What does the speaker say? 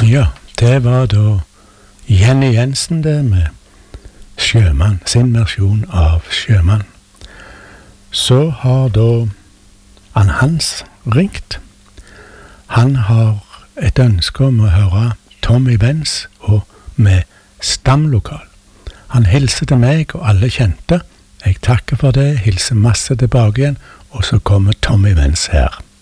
Ja, det var da Jenny Jensen det med Sjømann, sin versjon av Sjømann. Så har da Hans ringt. Han har et ønske om å høre Tommy Benz og med Stamlokal. Han hilser til meg og alle kjente. Jeg takker for det, hilser masse tilbake igjen, og så kommer Tommy Benz her.